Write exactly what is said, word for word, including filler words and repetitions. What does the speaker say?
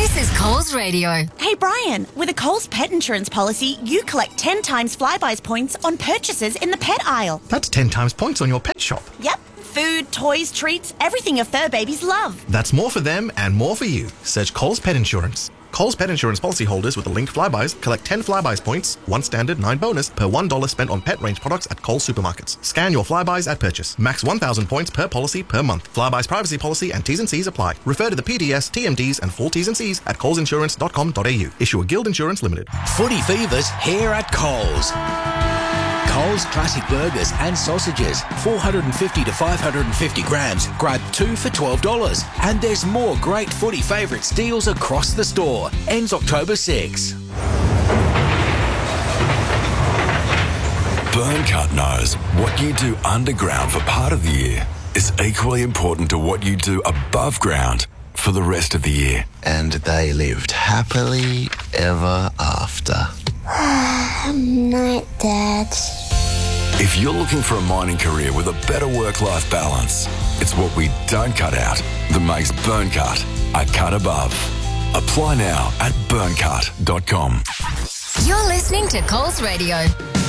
This is Coles Radio. Hey, Brian, with a Coles pet insurance policy, you collect ten times Flybuys points on purchases in the pet aisle. That's ten times points on your pet shop. Yep. Food, toys, treats, everything your fur babies love. That's more for them and more for you. Search Coles Pet Insurance. Coles Pet Insurance policyholders with the link Flybuys collect ten Flybuys points, one standard, nine bonus, per one dollar spent on pet range products at Coles supermarkets. Scan your Flybuys at purchase. Max one thousand points per policy per month. Flybuys privacy policy and T's and C's apply. Refer to the P D S, T M Ds and full T's and C's at coles insurance dot com dot a u. Issue a Guild Insurance Limited. Footy Fever's here at Coles. Coles Classic Burgers and Sausages, four hundred fifty to five hundred fifty grams. Grab two for twelve dollars. And there's more great Footy Favourites deals across the store. Ends October sixth. Burncut knows what you do underground for part of the year is equally important to what you do above ground for the rest of the year. And they lived happily ever after. Night, Dad. If you're looking for a mining career with a better work-life balance, it's what we don't cut out that makes Burncut a cut above. Apply now at burncut dot com. You're listening to Coles Radio.